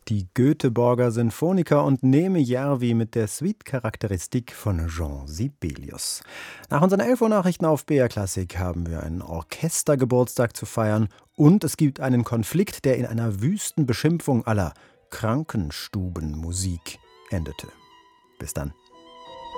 Die Göteborger Sinfoniker und Neeme Järvi mit der Suite-Charakteristik von Jean Sibelius. Nach unseren 11 Uhr Nachrichten auf BR Klassik haben wir einen Orchestergeburtstag zu feiern und es gibt einen Konflikt, der in einer wüsten Beschimpfung aller Krankenstubenmusik endete. Bis dann.